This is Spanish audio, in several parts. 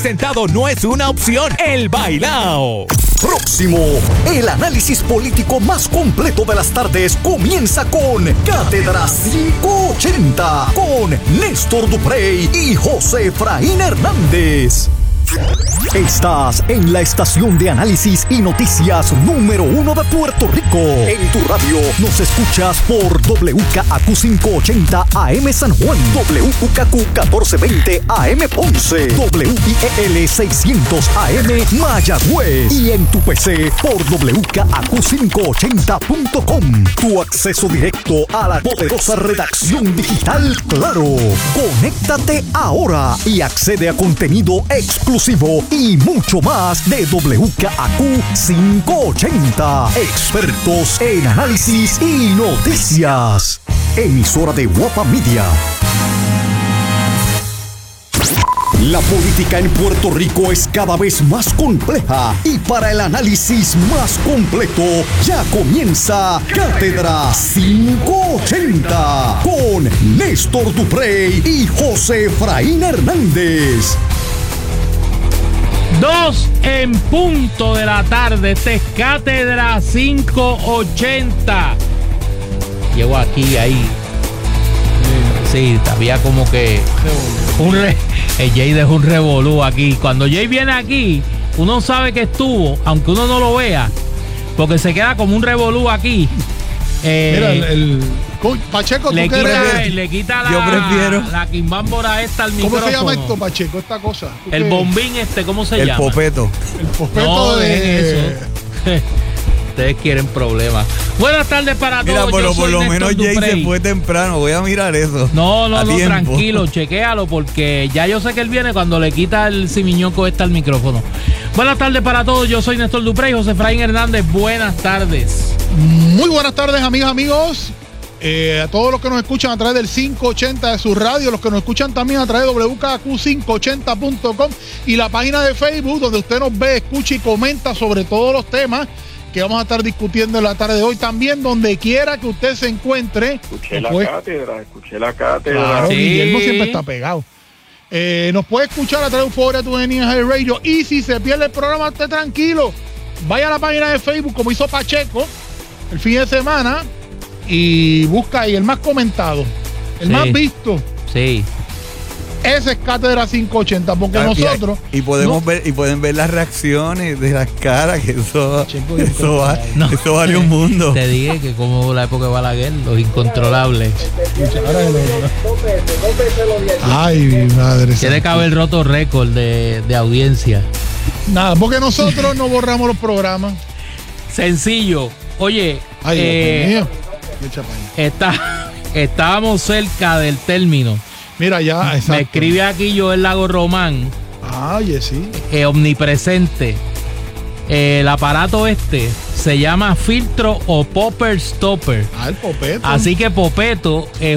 Sentado no es una opción. El bailao. Próximo, el análisis político más completo de las tardes comienza con Cátedra 580 con Néstor Duprey y José Efraín Hernández. Estás en la estación de análisis y noticias número 1 de Puerto Rico. En tu radio nos escuchas por WKAQ 580 AM San Juan, WKQ 1420 AM Ponce, WIEL 600 AM Mayagüez y en tu PC por WKAQ580.com. Tu acceso directo a la poderosa redacción digital Claro. Conéctate ahora y accede a contenido exclusivo y mucho más de WKAQ 580. Expertos en análisis y noticias. Emisora de Guapa Media. La política en Puerto Rico es cada vez más compleja y para el análisis más completo ya comienza Cátedra 580 con Néstor Duprey y José Efraín Hernández. 2 en punto de la tarde. Este es Cátedra 580. Llego aquí, ahí. Sí, había como que el Jay dejó un revolú aquí. Cuando Jay viene aquí, uno sabe que estuvo, aunque uno no lo vea, porque se queda como un revolú aquí. Mira, el Pacheco, le quita la quimbámbora esta al micrófono. ¿Cómo se llama esto, Pacheco, esta cosa? El bombín ¿cómo se llama? El popeto. El popeto no, de eso. Ustedes quieren problemas. Buenas tardes para todos. Mira, pero por lo menos Jay Duprey. se fue temprano. Voy a mirar eso. No, tranquilo, chequéalo, porque ya yo sé que él viene cuando le quita el simiñoco al micrófono. Buenas tardes para todos. Yo soy Néstor Duprey, José Efraín Hernández. Buenas tardes. Muy buenas tardes, amigos. A todos los que nos escuchan a través del 580 de su radio, los que nos escuchan también a través de WKQ580.com y la página de Facebook, donde usted nos ve, escucha y comenta sobre todos los temas que vamos a estar discutiendo en la tarde de hoy. También donde quiera que usted se encuentre. Escuché la cátedra. Claro, sí. Guillermo siempre está pegado. Nos puede escuchar a través de Euphoria Radio. Y si se pierde el programa, esté tranquilo. Vaya a la página de Facebook, como hizo Pacheco el fin de semana, y busca ahí el más comentado, el más visto. Sí. Ese es Cátedra 580, porque nosotros pueden ver las reacciones de las caras, que eso vale un mundo. Te dije que como la época de Balaguer, los incontrolables. Ay, mi madre. Tiene que haber roto récord de audiencia. Nada, porque nosotros no borramos los programas. Sencillo. Oye, Dios mío. Estábamos cerca del término. Mira, ya, exacto. Me escribe aquí Joel Lago Román. Oye, sí. Omnipresente. El aparato se llama filtro o popper stopper. El popeto. Así que popeto es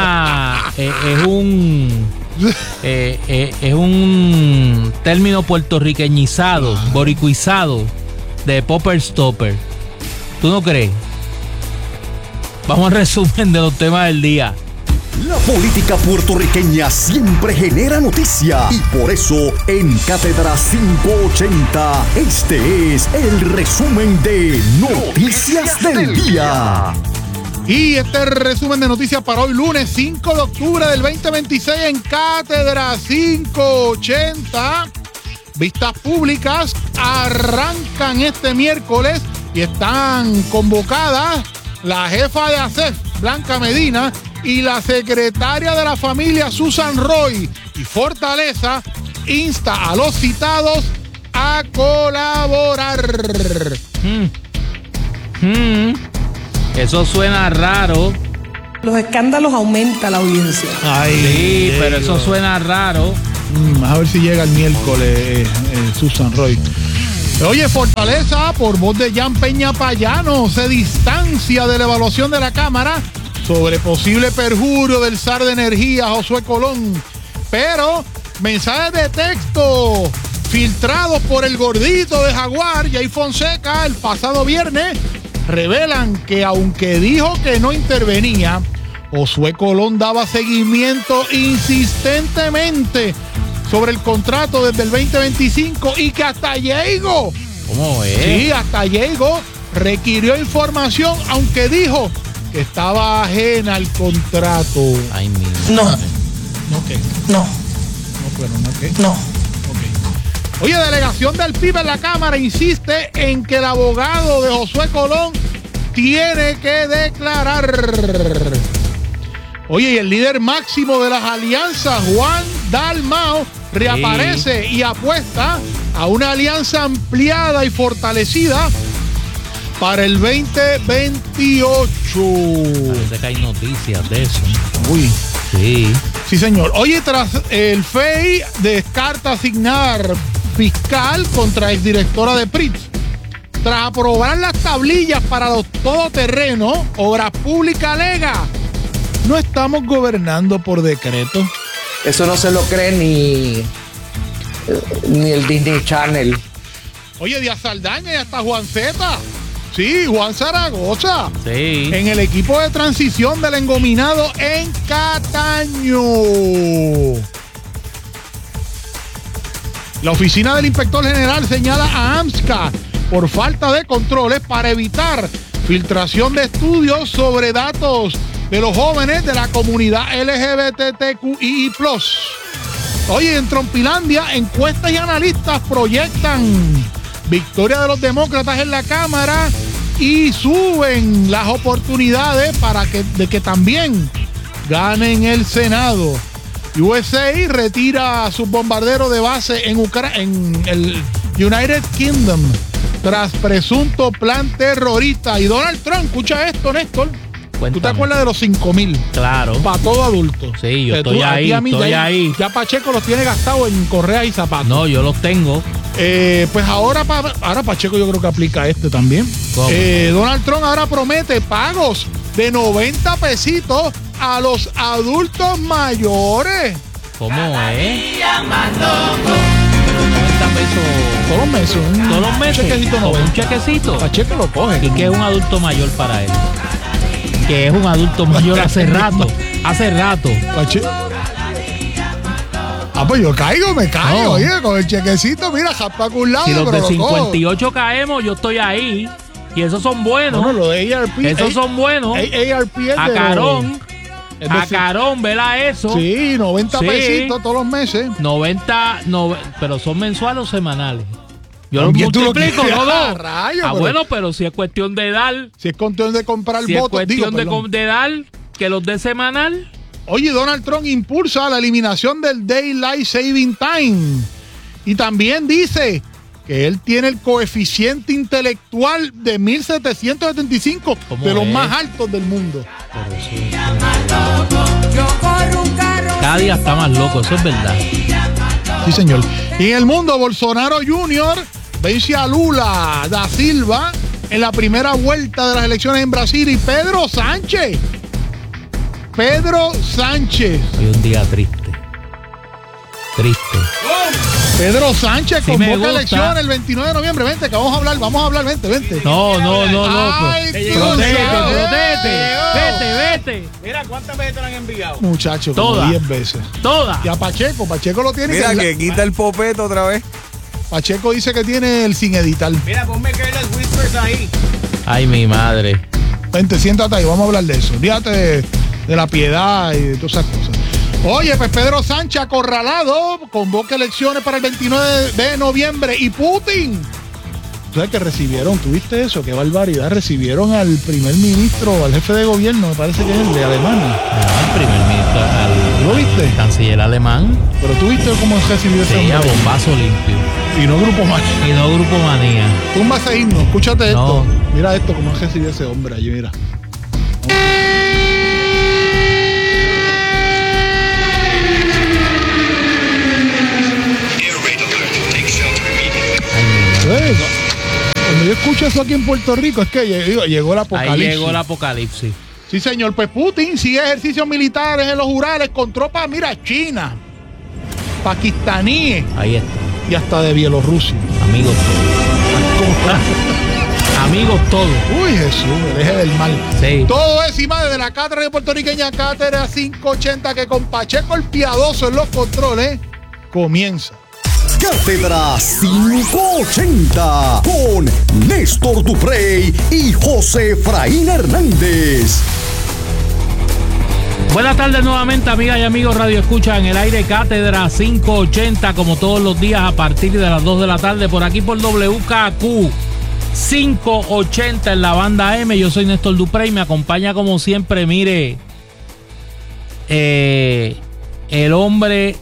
es un término puertorriqueñizado, boricuizado de popper stopper. ¿Tú no crees? Vamos al resumen de los temas del día. La política puertorriqueña siempre genera noticia y por eso en Cátedra 580 este es el resumen de Noticias del Día. Y este resumen de noticias para hoy lunes 5 de octubre del 2026 en Cátedra 580. Vistas públicas arrancan este miércoles y están convocadas la jefa de ASEF, Blanca Medina, y la secretaria de la familia, Susan Roy. Y Fortaleza insta a los citados a colaborar. Eso suena raro. Los escándalos aumentan la audiencia. Sí, pero eso suena raro. A ver si llega el miércoles Susan Roy. Oye, Fortaleza, por voz de Jan Peña Payano, se distancia de la evaluación de la Cámara sobre posible perjurio del zar de energía, Josué Colón. Pero mensajes de texto filtrados por el gordito de Jaguar, Jay Fonseca, el pasado viernes, revelan que aunque dijo que no intervenía, Josué Colón daba seguimiento insistentemente sobre el contrato desde el 2025 y que hasta llegó. ¿Cómo es? Sí, hasta llegó. Requirió información, aunque dijo que estaba ajena al contrato. Ay, mi No, ¿No qué? no, No fueron, ¿no qué? no. Ok. Oye, delegación del PIB en la Cámara insiste en que el abogado de Josué Colón tiene que declarar. Oye, y el líder máximo de las alianzas, Juan Dalmau, reaparece y apuesta a una alianza ampliada y fortalecida para el 2028. Parece que hay noticias de eso. Uy. Sí. Sí, señor. Oye, tras el FEI descarta asignar fiscal contra exdirectora de PRIT. Tras aprobar las tablillas para los todoterrenos, Obras Públicas alega: no estamos gobernando por decreto. Eso no se lo cree ni el Disney Channel. Oye, Díaz Saldaña y hasta Juan Zeta. Sí, Juan Zaragoza. Sí. En el equipo de transición del engominado en Cataño. La oficina del inspector general señala a AMSCA por falta de controles para evitar filtración de estudios sobre datos de los jóvenes de la comunidad LGBTQI+. Oye, en Trompilandia, encuestas y analistas proyectan victoria de los demócratas en la Cámara y suben las oportunidades de que también ganen el Senado. USA retira sus bombarderos de base en el United Kingdom tras presunto plan terrorista. Y Donald Trump, escucha esto, Néstor. Cuéntame. ¿Tú te acuerdas de los 5,000? Claro. Para todo adulto. Sí, yo estoy ahí, ahí. Ya Pacheco los tiene gastados en correas y zapatos. No, yo los tengo. Pues ahora Pacheco yo creo que aplica también. ¿Cómo? Donald Trump ahora promete pagos de 90 pesitos a los adultos mayores. ¿Cómo es? 90 pesos. Todos los meses. Todos los meses. Un chequecito Como 90. un chequecito. Pacheco lo coge. ¿Y qué es un adulto mayor para él? Que es un adulto mayor hace rato. Hace rato. Pues yo me caigo, No. oye, con el chequecito, mira, japa con un lado, Si los pero de lo cojo. 58 caemos, yo estoy ahí. Y esos son buenos. No, lo de ARP. Esos son buenos. ARP es A de- Carón. es de- A Carón, vela eso. Sí, 90 Sí. pesitos todos los meses. 90, pero son mensuales o semanales. Yo lo También tú lo multiplico, quieres. no, no. Ah, rayos, pero- Bueno, pero si es cuestión de dar, Si es cuestión de comprar si es votos, cuestión digo, de dar, que los de semanal. Oye, Donald Trump impulsa la eliminación del Daylight Saving Time. Y también dice que él tiene el coeficiente intelectual de 1775, ¿Cómo de los es? más altos del mundo. Cada día está más loco, eso es verdad. Sí, señor. Y en el mundo, Bolsonaro Jr. vence a Lula da Silva en la primera vuelta de las elecciones en Brasil. Y Pedro Sánchez. Hoy un día triste. Triste. Pedro Sánchez Sí me convoca gusta. elecciones el 29 de noviembre. Vente, que vamos a hablar, vente. No. Ay, Protete. Vete. Mira, ¿cuántas veces te la han enviado? Muchacho, como Todas. 10 veces. Toda. Y a Pacheco lo tiene. Mira que quita el popeto otra vez. Pacheco dice que tiene el sin editar. Mira, ponme Careless Whispers ahí. Ay, mi madre. Vente, siéntate ahí, vamos a hablar de eso. Fíjate de la piedad y de todas esas cosas. Oye, pues Pedro Sánchez acorralado convoca elecciones para el 29 de noviembre. Y Putin, ¿sabes que recibieron? ¿Tuviste eso? Qué barbaridad. Recibieron al primer ministro, al jefe de gobierno, me parece que es el de Alemania. El primer ministro, ¿Lo viste? al canciller alemán. Pero tú viste cómo recibió ese Sí, a hombre. bombazo limpio. Y no grupo más. Y no grupo manía. Tumba ese himno, escúchate No. esto. Mira esto, cómo recibió ese hombre allí, mira. Ay, mi madre. Cuando yo escucho eso aquí en Puerto Rico, es que llegó el Ahí apocalipsis. llegó el apocalipsis. Sí, señor. Pues Putin sigue ejercicios militares en los Urales con tropas, mira, China, pakistaníes Ahí está. y hasta de Bielorrusia. Amigos todos. Amigos todos. Uy, Jesús, el eje del mal. Sí. Todo es y más desde la cátedra de puertorriqueña, Cátedra 580, que con Pacheco el Piadoso en los controles, comienza. Cátedra 580 con Néstor Duprey y José Efraín Hernández. Buenas tardes nuevamente, amigas y amigos Radio Escucha en el aire. Cátedra 580, como todos los días a partir de las 2 de la tarde, por aquí por WKQ 580 en la banda M. Yo soy Néstor Duprey y me acompaña como siempre, mire, el hombre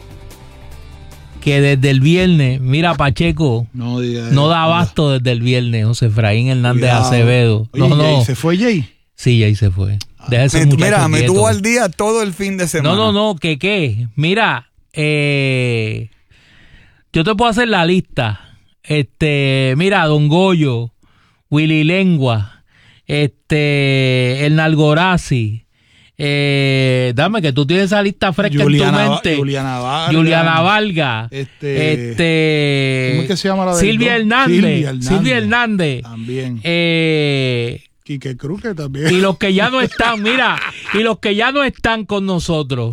que desde el viernes, mira, Pacheco, no da abasto desde el viernes, José Efraín Hernández Acevedo. Oye, no. ¿Se fue Jay? Sí, Jay se fue. Mira, me tuvo al día todo el fin de semana. No, ¿qué? Mira, yo te puedo hacer la lista. Mira, Don Goyo, Willy Lengua, el Nalgorazi. Dame que tú tienes esa lista fresca en tu mente. Juliana Vargas. ¿Cómo es que se llama la de Silvia Hernández. También. Quique Cruz también. Y los que ya no están, mira, y los que ya no están con nosotros,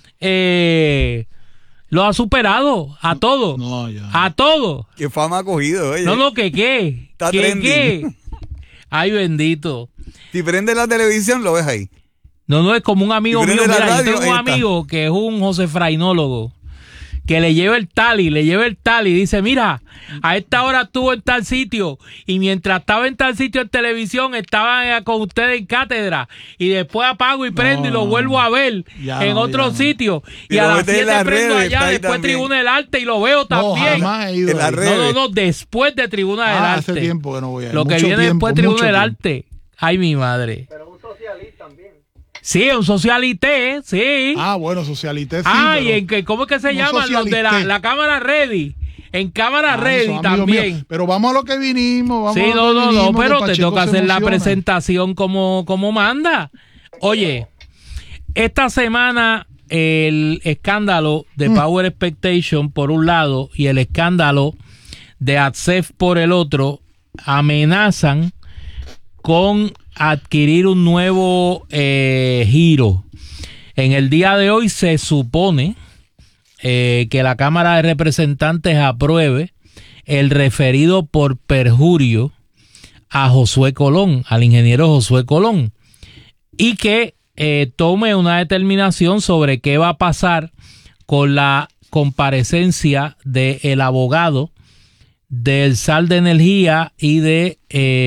lo ha superado a todos. No, ya. A todos. Qué fama ha cogido, oye. No, ¿qué? Está trending. Ay, bendito. Si prende la televisión, lo ves ahí. No, es como un amigo mío. Mira, radio, yo tengo un amigo que es un José Frainólogo, que le lleva el tally y dice, mira, a esta hora estuvo en tal sitio y mientras estaba en tal sitio en televisión estaba con ustedes en cátedra y después apago y prendo y lo vuelvo a ver en otro sitio y a las 7 prendo allá, después Tribuna del Arte y lo veo también. No, después de Tribuna del Arte. Hace tiempo que no voy a ir. Lo que viene después de Tribuna del Arte. Ay, mi madre. Pero un socialista también. Sí, un socialité, sí. Bueno, socialité sí. ¿Cómo es que se llaman los de la Cámara Ready? En Cámara Ready también. Mío. Pero vamos a lo que vinimos. Pero te toca hacer la presentación como manda. Oye, esta semana el escándalo de Power Expectation por un lado y el escándalo de ATSEF por el otro amenazan con adquirir un nuevo giro. En el día de hoy se supone que la Cámara de Representantes apruebe el referido por perjurio a Josué Colón, al ingeniero Josué Colón, y que tome una determinación sobre qué va a pasar con la comparecencia del abogado del SAL de Energía y de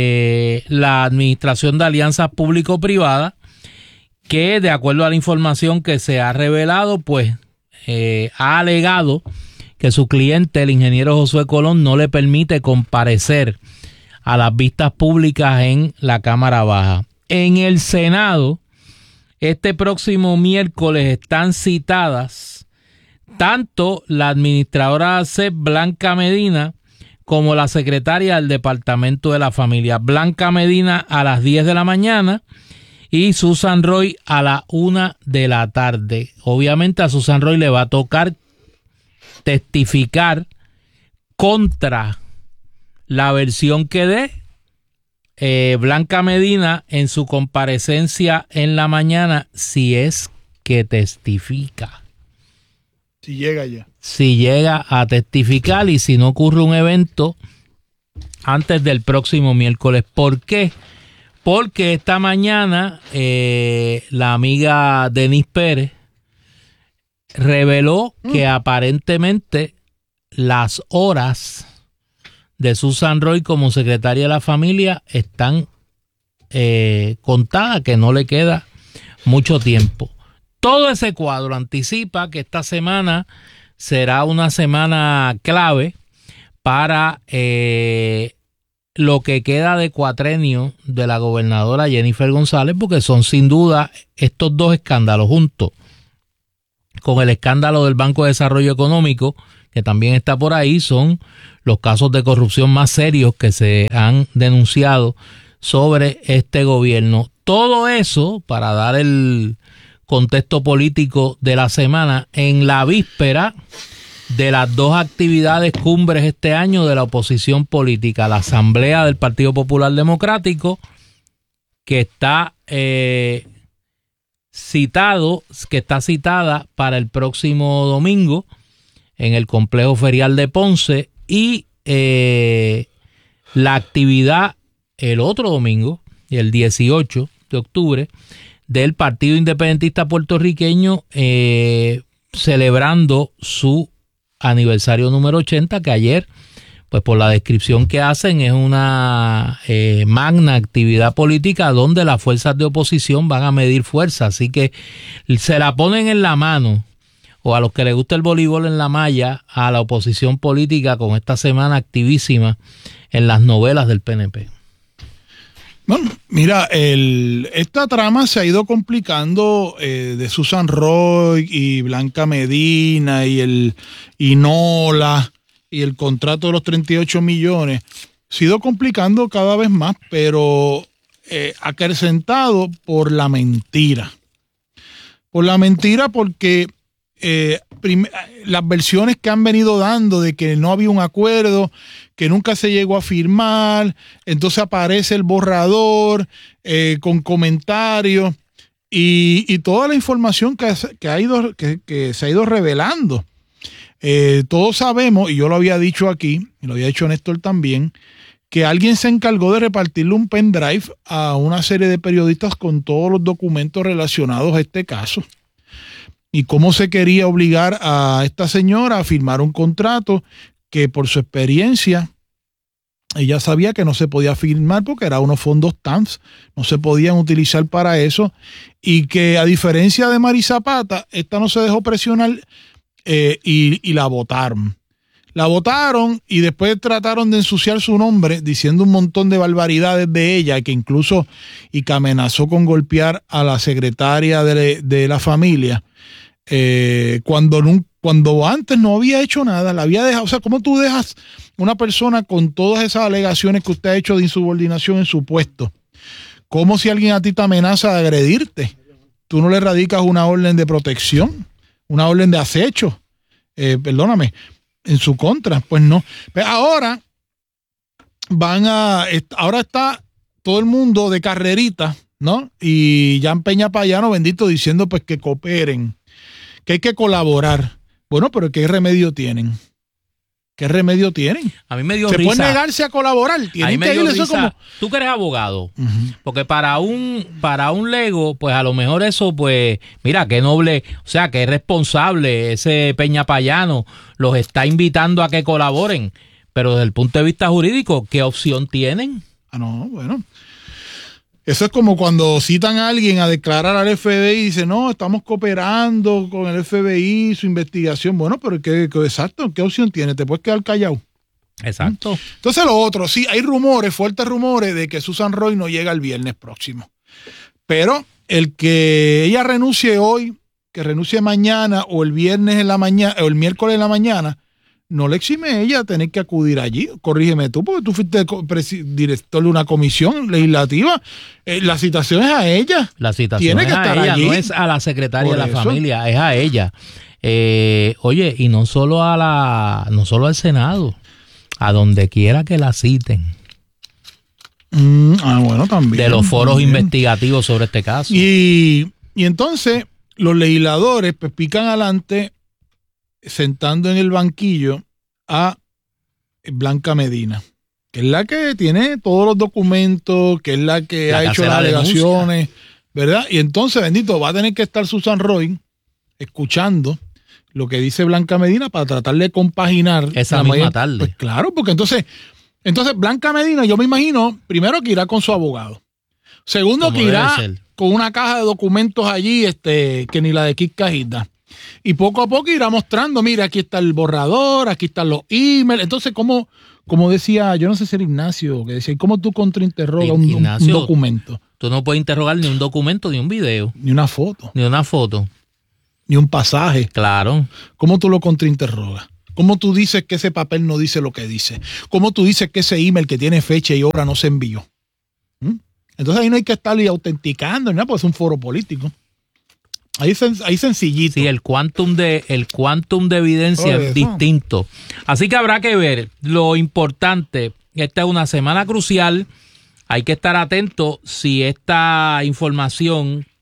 la Administración de Alianzas Público-Privadas, que de acuerdo a la información que se ha revelado, pues ha alegado que su cliente, el ingeniero Josué Colón, no le permite comparecer a las vistas públicas en la Cámara Baja. En el Senado, este próximo miércoles están citadas tanto la administradora ACEP, Blanca Medina, como la secretaria del Departamento de la Familia. Blanca Medina a las 10 de la mañana y Susan Roy a la 1 de la tarde. Obviamente a Susan Roy le va a tocar testificar contra la versión que dé Blanca Medina en su comparecencia en la mañana, si es que testifica. Si llega a testificar y si no ocurre un evento antes del próximo miércoles. ¿Por qué? Porque esta mañana la amiga Denise Pérez reveló que aparentemente las horas de Susan Roy como secretaria de la familia están contadas, que no le queda mucho tiempo. Todo ese cuadro anticipa que esta semana será una semana clave para lo que queda de cuatrenio de la gobernadora Jennifer González, porque son sin duda estos dos escándalos juntos con el escándalo del Banco de Desarrollo Económico, que también está por ahí, son los casos de corrupción más serios que se han denunciado sobre este gobierno. Todo eso para dar el contexto político de la semana en la víspera de las dos actividades cumbres este año de la oposición política, la Asamblea del Partido Popular Democrático, que está citada para el próximo domingo, en el complejo ferial de Ponce, y la actividad el otro domingo, el 18 de octubre, del Partido Independentista Puertorriqueño, celebrando su aniversario número 80, que ayer, pues por la descripción que hacen, es una magna actividad política donde las fuerzas de oposición van a medir fuerza, así que se la ponen en la mano, o a los que les gusta el voleibol en la malla, a la oposición política con esta semana activísima en las novelas del PNP. Bueno, mira, esta trama se ha ido complicando de Susan Roy y Blanca Medina y Nola y el contrato de los 38 millones. Se ha ido complicando cada vez más, pero acrecentado por la mentira. Por la mentira, porque las versiones que han venido dando de que no había un acuerdo, que nunca se llegó a firmar, entonces aparece el borrador con comentarios y toda la información que se ha ido revelando. Todos sabemos, y yo lo había dicho aquí, y lo había dicho Néstor también, que alguien se encargó de repartirle un pendrive a una serie de periodistas con todos los documentos relacionados a este caso. Y cómo se quería obligar a esta señora a firmar un contrato que por su experiencia ella sabía que no se podía firmar porque eran unos fondos TAMS, no se podían utilizar para eso, y que a diferencia de Mari Zapata, esta no se dejó presionar y la votaron. La votaron y después trataron de ensuciar su nombre diciendo un montón de barbaridades de ella, que incluso y que amenazó con golpear a la secretaria de la familia. Cuando antes no había hecho nada, la había dejado. O sea, ¿cómo tú dejas una persona con todas esas alegaciones que usted ha hecho de insubordinación en su puesto? ¿Cómo si alguien a ti te amenaza de agredirte? Tú no le radicas una orden de protección, una orden de acecho, en su contra. Pues no. Pero ahora está todo el mundo de carrerita, ¿no? Y Jan Peña Payano, bendito, diciendo pues que cooperen, que hay que colaborar. Bueno, pero ¿qué remedio tienen? ¿Qué remedio tienen? A mí me dio risa. ¿Se puede negarse a colaborar? Tienen que ir eso como... Tú que eres abogado, porque para un lego, pues a lo mejor eso, pues, mira, qué noble, o sea, qué responsable ese Peña Payano, los está invitando a que colaboren, pero desde el punto de vista jurídico, ¿qué opción tienen? No, bueno... Eso es como cuando citan a alguien a declarar al FBI y dice, no, estamos cooperando con el FBI, su investigación. Bueno, pero exacto, ¿qué opción tiene? ¿Te puedes quedar callado? Exacto. Entonces lo otro, sí, hay fuertes rumores de que Susan Roy no llega el viernes próximo. Pero el que ella renuncie hoy, que renuncie mañana o el viernes en la mañana o el miércoles en la mañana, no le exime a ella tener que acudir allí. Corrígeme tú, porque tú fuiste director de una comisión legislativa. La citación es a ella. La citación tiene es que estar a ella, allí. No es a la secretaria Por de la eso. familia, es a ella. Oye, y no solo al Senado, a donde quiera que la citen. Bueno, también. De los foros investigativos sobre este caso. Y entonces los legisladores pues pican adelante sentando en el banquillo a Blanca Medina, que es la que tiene todos los documentos, que es la que ha hecho las alegaciones, ¿verdad? Y entonces, bendito, va a tener que estar Susan Roy escuchando lo que dice Blanca Medina para tratar de compaginar esa misma tarde. Pues claro, porque entonces Blanca Medina, yo me imagino, primero que irá con su abogado. Segundo, que irá con una caja de documentos allí, que ni la de Kit Cajita. Y poco a poco irá mostrando, mira, aquí está el borrador, aquí están los emails. Entonces, como decía, yo no sé si era Ignacio, que decía, ¿cómo tú contrainterrogas un documento? Tú no puedes interrogar ni un documento, ni un video. Ni una foto. Ni un pasaje. Claro. ¿Cómo tú lo contrainterrogas? ¿Cómo tú dices que ese papel no dice lo que dice? ¿Cómo tú dices que ese email que tiene fecha y hora no se envió? Entonces ahí no hay que estarle autenticando, ni nada, porque es un foro político. Ahí sencillito. Sí, el quantum de evidencia es distinto. Así que habrá que ver. Lo importante, esta es una semana crucial. Hay que estar atento si esta información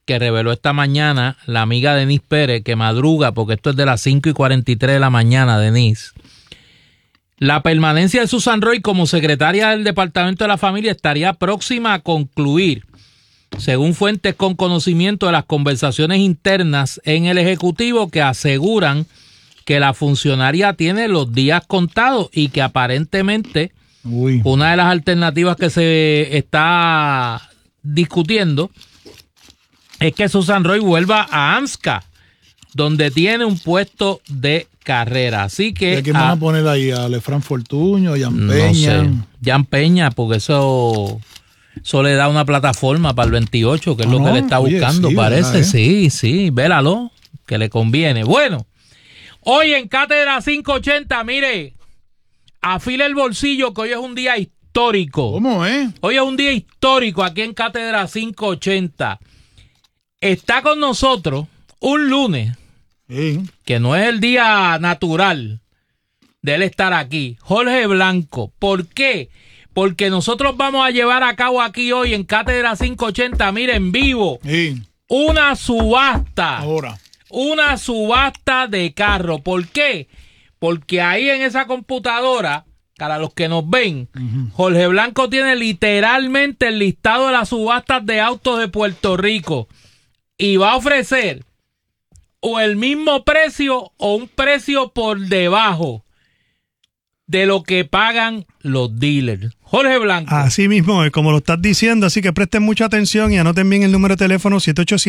que reveló esta mañana la amiga Denise Pérez, que madruga, porque esto es de las 5:43 de la mañana, Denise. La permanencia de Susan Roy como secretaria del Departamento de la Familia estaría próxima a concluir, según fuentes con conocimiento de las conversaciones internas en el Ejecutivo, que aseguran que la funcionaria tiene los días contados y que aparentemente una de las alternativas que se está discutiendo es que Susan Roy vuelva a AMSCA, donde tiene un puesto de carrera. Así que... ¿Y a quién van a poner ahí? ¿A Lefran Fortuño? ¿A Jan Peña? No sé. Jan Peña, porque eso le da una plataforma para el 28, que es lo que le está buscando, sí, parece. ¿Verdad, Sí, vélalo, que le conviene. Bueno, hoy en Cátedra 580, mire, afila el bolsillo, que hoy es un día histórico. ¿Cómo es? Hoy es un día histórico aquí en Cátedra 580. Está con nosotros un lunes, que no es el día natural de él estar aquí, Jorge Blanco. ¿Por qué? Porque nosotros vamos a llevar a cabo aquí hoy en Cátedra 580, mire, en vivo, una subasta. Una subasta de carro. ¿Por qué? Porque ahí en esa computadora, para los que nos ven, Jorge Blanco tiene literalmente el listado de las subastas de autos de Puerto Rico y va a ofrecer o el mismo precio o un precio por debajo de lo que pagan los dealers. Jorge Blanco. Así mismo, como lo estás diciendo, así que presten mucha atención y anoten bien el número de teléfono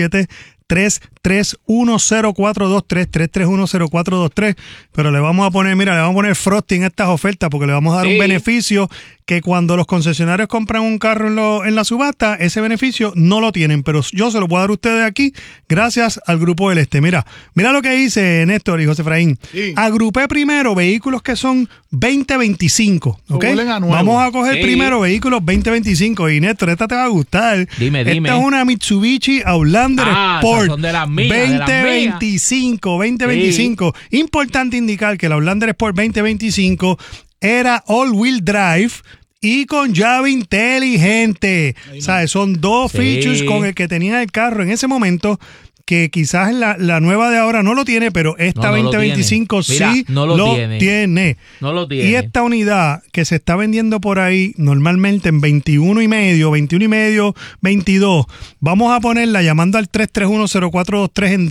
787-331-0423, 331-0423, pero le vamos a poner frosting a estas ofertas porque le vamos a dar un beneficio que cuando los concesionarios compran un carro en la subasta, ese beneficio no lo tienen, pero yo se lo puedo dar a ustedes aquí gracias al Grupo del Este. Mira lo que hice Néstor y José Efraín. Agrupé primero vehículos que son 2025, ¿ok? Vamos a coger primero vehículos 2025 y Néstor, esta te va a gustar. Dime. Esta es una Mitsubishi Outlander Sport son de las mías, 2025. Importante indicar que la Outlander Sport 2025 era all-wheel drive y con llave inteligente. ¿Sabes? Son dos features con el que tenía el carro en ese momento, que quizás la nueva de ahora no lo tiene, pero esta 2025 sí lo tiene. No lo tiene. Y esta unidad que se está vendiendo por ahí normalmente en 21 y medio, 22, vamos a ponerla llamando al 331-0423 en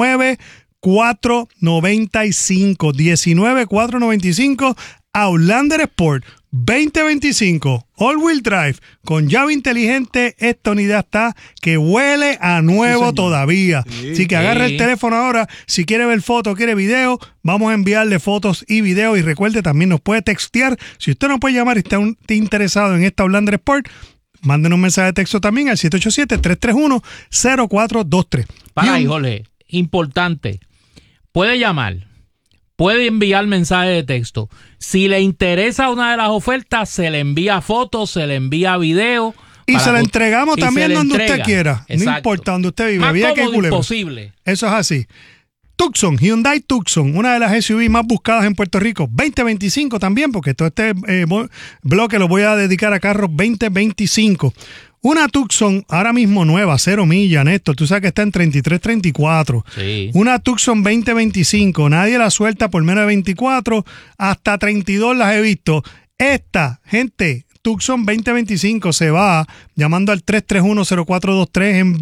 19,495. Outlander Sport 2025 all-wheel drive con llave inteligente. Esta unidad está que huele a nuevo todavía. Así que agarra el teléfono ahora. Si quiere ver fotos, quiere video, vamos a enviarle fotos y videos. Y recuerde, también nos puede textear. Si usted no puede llamar y está interesado en esta Outlander Sport, mándenos un mensaje de texto también al 787-331-0423. Para ahí, Jorge, importante. Puede llamar. Puede enviar mensaje de texto. Si le interesa una de las ofertas, se le envía fotos, se le envía video. Y se la entregamos también donde usted quiera. Exacto. No importa donde usted vive. Más cómodo imposible. Eso es así. Tucson, Hyundai Tucson, una de las SUV más buscadas en Puerto Rico. 2025 también, porque todo este bloque lo voy a dedicar a carros 2025. Una Tucson ahora mismo nueva, 0 millas, Néstor. Tú sabes que está en 33, 34. Sí. Una Tucson 2025. Nadie la suelta por menos de 24. Hasta 32 las he visto. Esta, gente, Tucson 2025 se va llamando al 331-0423 en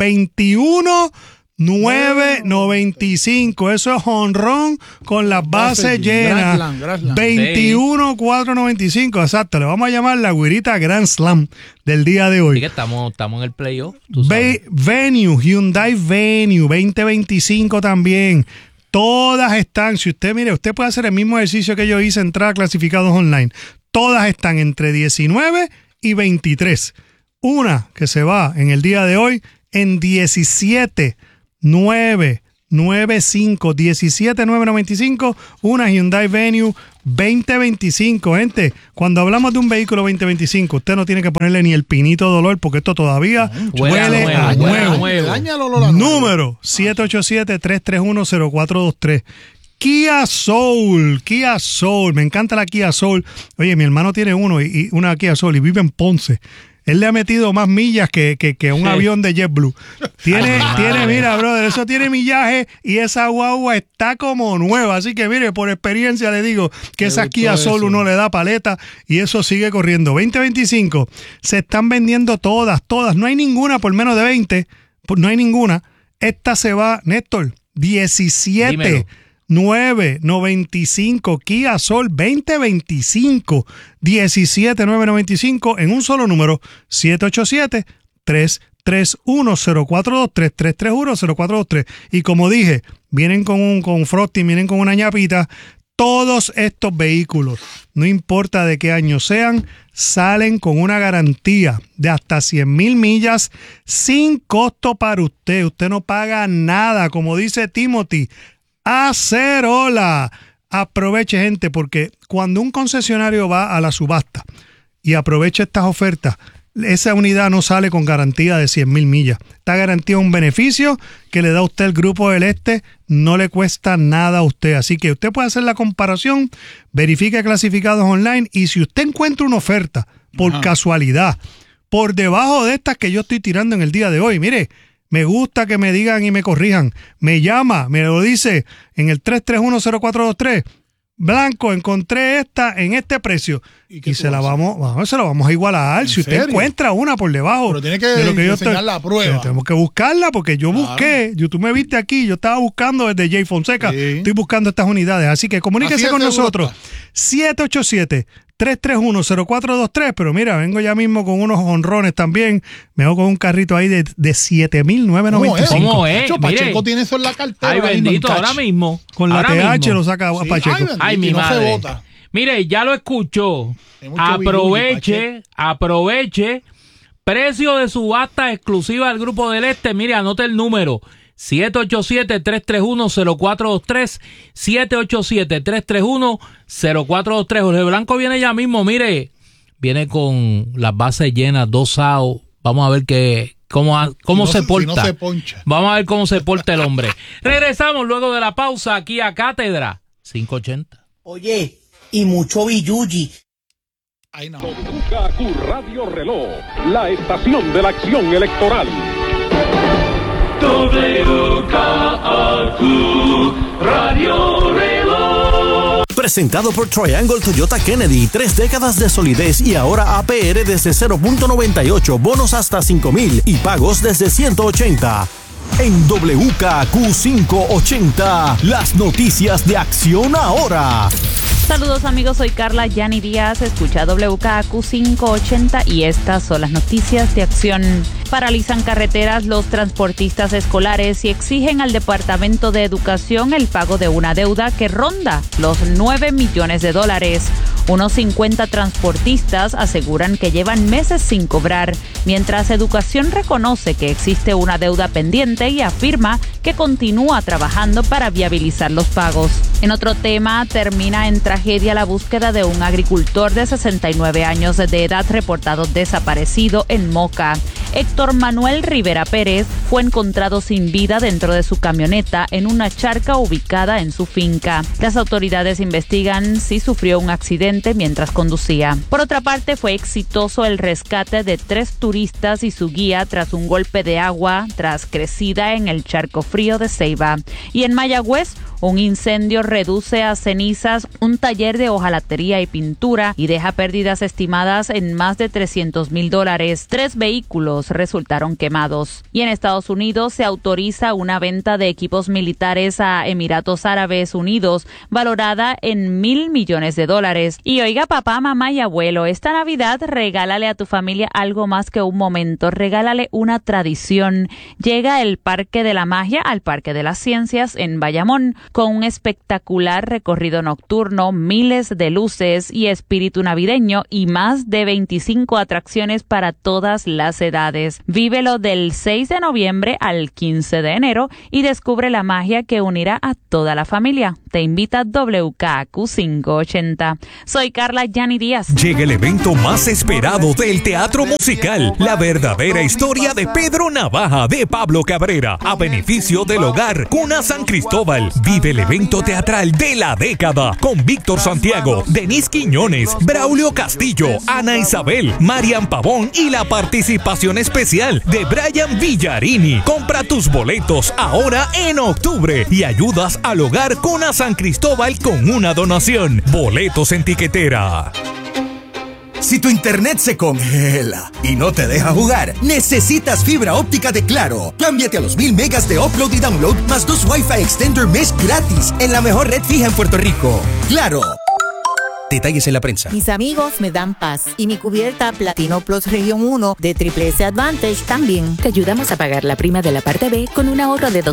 21,995. Eso es honrón con las bases llenas. Grand 21,495. Exacto. Le vamos a llamar la güirita Grand Slam del día de hoy. Sí, que estamos en el playoff. Venue, Hyundai Venue 2025 también. Todas están, si usted puede hacer el mismo ejercicio que yo hice, entrar a clasificados online. Todas están entre 19 y 23. Una que se va en el día de hoy en 17,995, una Hyundai Venue 2025. Gente, cuando hablamos de un vehículo 2025, usted no tiene que ponerle ni el pinito de dolor porque esto todavía huele a nuevo. Número 787-331-0423. Kia Soul, me encanta la Kia Soul. Oye, mi hermano tiene una Kia Soul y vive en Ponce. Él le ha metido más millas que un avión de JetBlue. Tiene, mira, brother, eso tiene millaje y esa guagua está como nueva. Así que, mire, por experiencia le digo que esa Kia Soul uno le da paleta y eso sigue corriendo. 2025, se están vendiendo todas. No hay ninguna por menos de 20. No hay ninguna. Esta se va, Néstor, 17,995 Kia Soul 2025, 17,995 en un solo número, 787-331-0423, 331-0423. Y como dije, vienen con frosting, vienen con una ñapita. Todos estos vehículos, no importa de qué año sean, salen con una garantía de hasta 100,000 millas sin costo para usted. Usted no paga nada, como dice Timothy. ¡Acerola! Aproveche, gente, porque cuando un concesionario va a la subasta y aprovecha estas ofertas, esa unidad no sale con garantía de 100,000 millas. Esta garantía es un beneficio que le da a usted el Grupo del Este, no le cuesta nada a usted. Así que usted puede hacer la comparación, verifique clasificados online y si usted encuentra una oferta por casualidad, por debajo de estas que yo estoy tirando en el día de hoy, mire, me gusta que me digan y me corrijan. Me llama, me lo dice en el 331-0423. Blanco, encontré esta en este precio y se la vamos a igualar. Si usted encuentra una por debajo, pero tiene que de lo que yo enseñar la prueba. Tenemos que buscarla porque yo busqué. Tú me viste aquí, yo estaba buscando desde Jay Fonseca. Sí. Estoy buscando estas unidades. Así que comuníquese con nosotros. 787-331-0423. Pero mira, vengo ya mismo con unos honrones también. Me hago con un carrito ahí de 7,995. ¿Cómo es? Pacheco tiene eso en la cartera. Ay, bendito, ahora mismo. Con la TH mismo lo saca Pacheco. Ay, mi madre. Mire, ya lo escuchó. Aproveche. Precio de subasta exclusiva del Grupo del Este. Mire, anote el número. 787-331-0423. 787-331-0423. Jorge Blanco viene ya mismo. Mire, viene con las bases llenas, 2 SAO. Vamos a ver cómo se porta. Si no se poncha. Vamos a ver cómo se porta el hombre. Regresamos luego de la pausa aquí a Cátedra 580. Oye, y mucho billuyi. Ay, no. WKQ Radio Reloj, la estación de la acción electoral. WKQ Radio Reloj. Presentado por Triangle Toyota Kennedy, 3 décadas de solidez y ahora APR desde 0.98, bonos hasta 5,000 y pagos desde 180. En WKQ 580, las noticias de Acción Ahora. Saludos amigos, soy Carla Yani Díaz, escucha WKQ 580 y estas son las noticias de Acción. Paralizan carreteras los transportistas escolares y exigen al Departamento de Educación el pago de una deuda que ronda los $9 millones. Unos 50 transportistas aseguran que llevan meses sin cobrar, mientras Educación reconoce que existe una deuda pendiente y afirma que continúa trabajando para viabilizar los pagos. En otro tema, termina en tragedia la búsqueda de un agricultor de 69 años de edad reportado desaparecido en Moca. Héctor Manuel Rivera Pérez fue encontrado sin vida dentro de su camioneta en una charca ubicada en su finca. Las autoridades investigan si sufrió un accidente mientras conducía. Por otra parte, fue exitoso el rescate de 3 turistas y su guía tras un golpe de agua tras crecida en el charco frío de Ceiba. Y en Mayagüez, un incendio reduce a cenizas un taller de hojalatería y pintura y deja pérdidas estimadas en más de $300,000. 3 vehículos resultaron quemados. Y en Estados Unidos se autoriza una venta de equipos militares a Emiratos Árabes Unidos valorada en $1,000 millones. Y oiga, papá, mamá y abuelo, esta Navidad regálale a tu familia algo más que un momento, regálale una tradición. Llega el Parque de la Magia al Parque de las Ciencias en Bayamón, con un espectacular recorrido nocturno, miles de luces y espíritu navideño y más de 25 atracciones para todas las edades. Vívelo del 6 de noviembre al 15 de enero y descubre la magia que unirá a toda la familia. Te invita WKQ 580. Soy Carla Yani Díaz. Llega el evento más esperado del teatro musical, la verdadera historia de Pedro Navaja de Pablo Cabrera, a beneficio del hogar Cuna San Cristóbal. Vive del evento teatral de la década con Víctor Santiago, Denise Quiñones, Braulio Castillo, Ana Isabel, Marian Pavón y la participación especial de Brian Villarini. Compra tus boletos ahora en octubre y ayudas al hogar Cuna San Cristóbal con una donación. Boletos en tiquetera. Si tu internet se congela y no te deja jugar, necesitas fibra óptica de Claro. Cámbiate a los 1000 megas de upload y download más 2 Wi-Fi Extender Mesh gratis en la mejor red fija en Puerto Rico. Claro. Detalles en la prensa. Mis amigos me dan paz y mi cubierta Platino Plus Región 1 de Triple S Advantage también. Te ayudamos a pagar la prima de la parte B con un ahorro de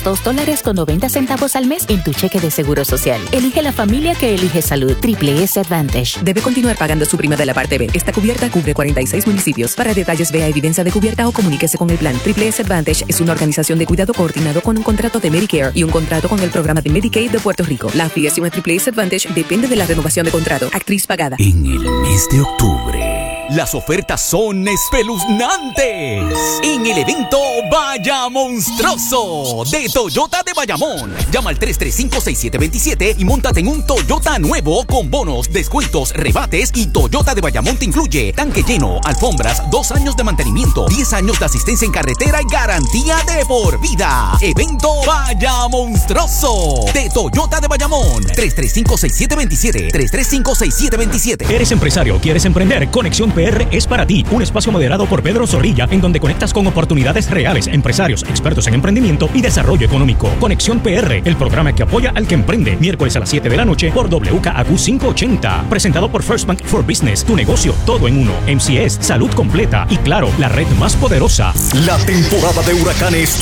$202.90 al mes en tu cheque de seguro social. Elige la familia que elige salud. Triple S Advantage. Debe continuar pagando su prima de la parte B. Esta cubierta cubre 46 municipios. Para detalles, vea evidencia de cubierta o comuníquese con el plan. Triple S Advantage es una organización de cuidado coordinado con un contrato de Medicare y un contrato con el programa de Medicaid de Puerto Rico. La afiliación a Triple S Advantage depende de la renovación de contrato. Actriz pagada. En el mes de octubre, las ofertas son espeluznantes. En el evento Vaya Monstruoso de Toyota de Bayamón. Llama al 335-6727 y móntate en un Toyota nuevo con bonos, descuentos, rebates y Toyota de Bayamón te incluye tanque lleno, alfombras, 2 años de mantenimiento, 10 años de asistencia en carretera y garantía de por vida. Evento Vaya Monstruoso de Toyota de Bayamón. 335-6727. 335-6727. ¿Eres empresario? ¿Quieres emprender? Conexión PR es para ti. Un espacio moderado por Pedro Zorrilla en donde conectas con oportunidades reales, empresarios, expertos en emprendimiento y desarrollo económico. Conexión PR, el programa que apoya al que emprende. Miércoles a las 7 de la noche por WKAQ 580. Presentado por First Bank for Business. Tu negocio, todo en uno. MCS, salud completa y claro, la red más poderosa. La temporada de huracanes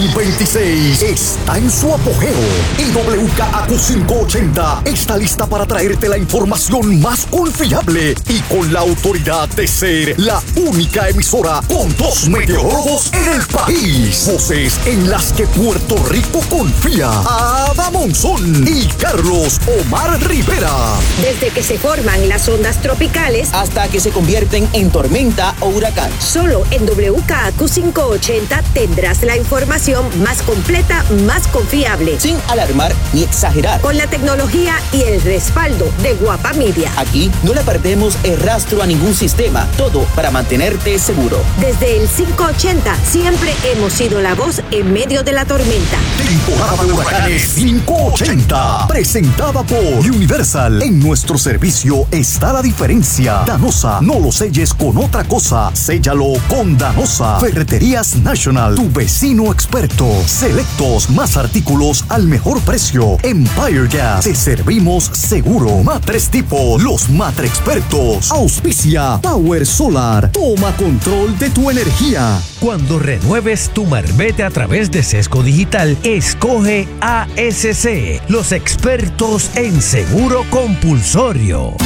2026 está en su apogeo y WKAQ 580 está lista para traerte la información más confiable y con la autoridad de ser la única emisora con 2 meteorólogos en el país. Voces en las que Puerto Rico confía. Ada Monzón y Carlos Omar Rivera. Desde que se forman las ondas tropicales hasta que se convierten en tormenta o huracán. Solo en WKAQ 580 tendrás la información más completa, más confiable. Sin alarmar ni exagerar. Con la tecnología y el respaldo de Guapa Media. Aquí no le perdemos el rastro a ningún sistema. Todo para mantenerte seguro. Desde el 580 siempre hemos sido la voz en medio de la tormenta. Temporada de huracanes 580. Presentada por Universal. En nuestro servicio está la diferencia. Danosa, no lo selles con otra cosa. Séllalo con Danosa. Ferreterías National, tu vecino experto. Selectos, más artículos al mejor precio. Empire Gas, te servimos seguro. Matres Tipo, los Matre Expertos. Auspicia Power Solar. Toma control de tu energía. Cuando renueves tu marbete a través de Sesco Digital, escoge ASC, los expertos en seguro compulsorio.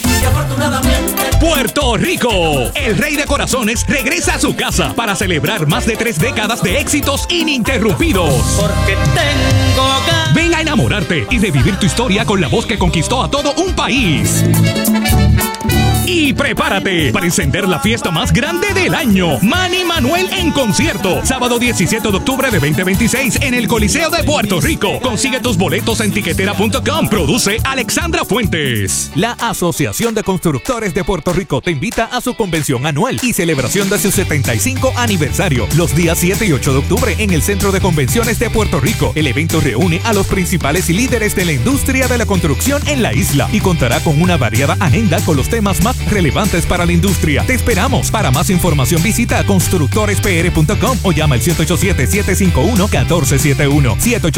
Puerto Rico, el rey de corazones regresa a su casa para celebrar más de 3 décadas de éxitos ininterrumpidos. Porque tengo ganas. Ven a enamorarte y revivir tu historia con la voz que conquistó a todo un país. Y prepárate para encender la fiesta más grande del año. Manny Manuel en concierto. Sábado 17 de octubre de 2026 en el Coliseo de Puerto Rico. Consigue tus boletos en tiquetera.com. Produce Alexandra Fuentes. La Asociación de Constructores de Puerto Rico te invita a su convención anual y celebración de su 75 aniversario. Los días 7 y 8 de octubre en el Centro de Convenciones de Puerto Rico. El evento reúne a los principales líderes de la industria de la construcción en la isla y contará con una variada agenda con los temas más relevantes para la industria. Te esperamos. Para más información visita constructorespr.com o llama al 787-751-1471.